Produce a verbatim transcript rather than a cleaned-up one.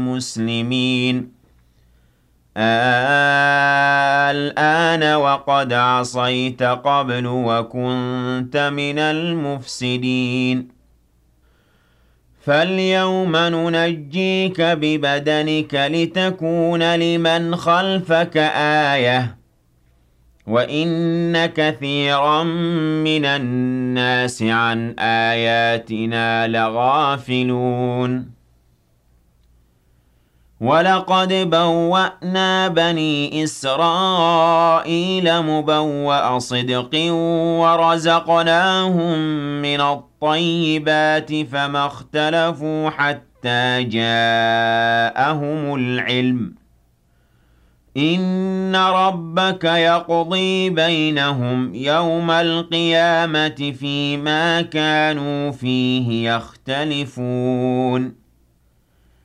مسلمين الآن وقد عصيت قبل وكنت من المفسدين فاليوم ننجيك ببدنك لتكون لمن خلفك آية وإن كثيرا من الناس عن آياتنا لغافلون وَلَقَدْ بَوَّأْنَا بَنِي إِسْرَائِيلَ مُبَوَّأَ صِدْقٍ وَرَزَقْنَاهُم مِّنَ الطَّيِّبَاتِ فَمَا اخْتَلَفُوا حَتَّىٰ جَاءَهُمُ الْعِلْمُ ۚ إِنَّ رَبَّكَ يَقْضِي بَيْنَهُمْ يَوْمَ الْقِيَامَةِ فِيمَا كَانُوا فِيهِ يَخْتَلِفُونَ